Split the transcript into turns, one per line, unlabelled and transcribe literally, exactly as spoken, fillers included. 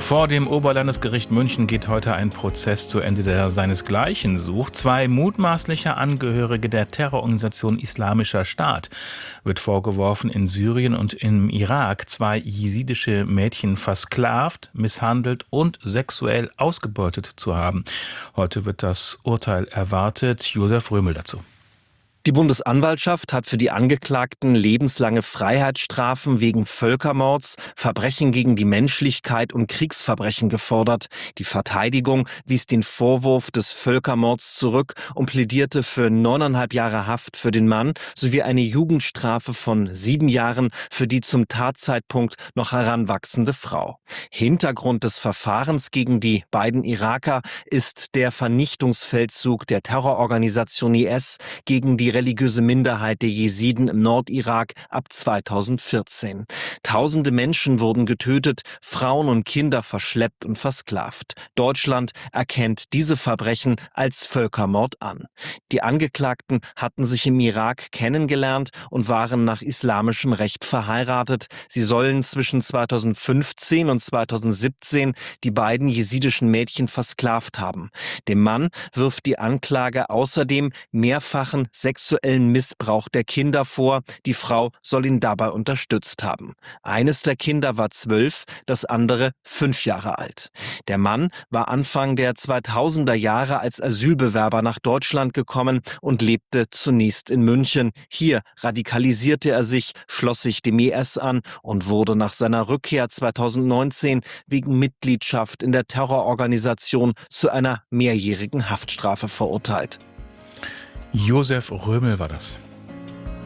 Vor dem Oberlandesgericht München geht heute ein Prozess zu Ende, der seinesgleichen sucht. Zwei mutmaßliche Angehörige der Terrororganisation Islamischer Staat wird vorgeworfen, in Syrien und im Irak zwei jesidische Mädchen versklavt, misshandelt und sexuell ausgebeutet zu haben. Heute wird das Urteil erwartet. Josef Römel dazu.
Die Bundesanwaltschaft hat für die Angeklagten lebenslange Freiheitsstrafen wegen Völkermords, Verbrechen gegen die Menschlichkeit und Kriegsverbrechen gefordert. Die Verteidigung wies den Vorwurf des Völkermords zurück und plädierte für neuneinhalb Jahre Haft für den Mann sowie eine Jugendstrafe von sieben Jahren für die zum Tatzeitpunkt noch heranwachsende Frau. Hintergrund des Verfahrens gegen die beiden Iraker ist der Vernichtungsfeldzug der Terrororganisation I S gegen die religiöse Minderheit der Jesiden im Nordirak ab zweitausendvierzehn. Tausende Menschen wurden getötet, Frauen und Kinder verschleppt und versklavt. Deutschland erkennt diese Verbrechen als Völkermord an. Die Angeklagten hatten sich im Irak kennengelernt und waren nach islamischem Recht verheiratet. Sie sollen zwischen zweitausendfünfzehn und zweitausendsiebzehn die beiden jesidischen Mädchen versklavt haben. Dem Mann wirft die Anklage außerdem mehrfachen sexuellen Missbrauch der Kinder vor. Die Frau soll ihn dabei unterstützt haben. Eines der Kinder war zwölf, das andere fünf Jahre alt. Der Mann war Anfang der zweitausender Jahre als Asylbewerber nach Deutschland gekommen und lebte zunächst in München. Hier radikalisierte er sich, schloss sich dem I S an und wurde nach seiner Rückkehr zweitausendneunzehn wegen Mitgliedschaft in der Terrororganisation zu einer mehrjährigen Haftstrafe verurteilt.
Josef Römel war das.